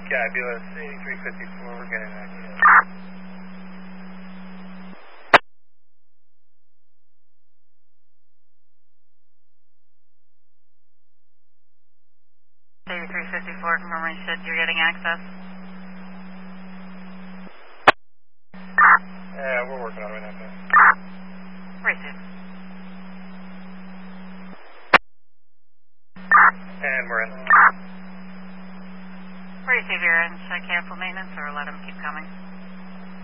Yeah, BLS 8354, we're getting that. Baby 354, confirming you said you're getting access. Yeah, we're working on it right now. Receive. And we're in. Receive your in. Should I cancel maintenance or let them keep coming?